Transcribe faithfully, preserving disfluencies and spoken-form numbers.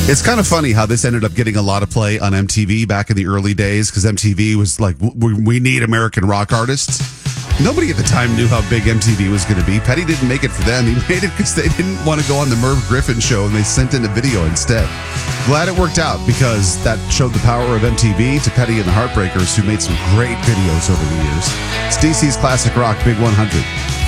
It's kind of funny how this ended up getting a lot of play on M T V back in the early days because M T V was like, we, we need American rock artists. Nobody at the time knew how big M T V was going to be. Petty didn't make it for them. He made it because they didn't want to go on the Merv Griffin show and they sent in a video instead. Glad it worked out because that showed the power of M T V to Petty and the Heartbreakers, who made some great videos over the years. It's D C's Classic Rock Big one hundred.